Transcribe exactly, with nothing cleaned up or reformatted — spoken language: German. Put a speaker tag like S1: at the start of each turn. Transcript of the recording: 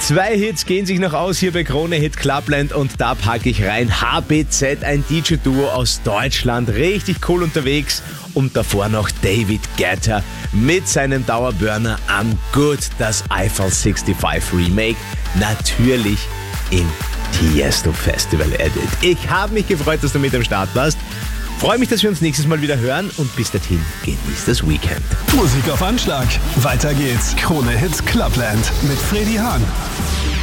S1: Zwei Hits gehen sich noch aus hier bei Krone Hit Clubland und da packe ich rein H B Z, ein D J-Duo aus Deutschland, richtig cool unterwegs. Und davor noch David Guetta mit seinem Dauerburner I'm Good, das Eiffel sechsundfünfzig Remake, natürlich im Tiesto Festival Edit. Ich habe mich gefreut, dass du mit am Start warst. Freue mich, dass wir uns nächstes Mal wieder hören und bis dahin genießt das Weekend.
S2: Musik auf Anschlag. Weiter geht's. Krone Hit Clubland mit Freddy Hahn.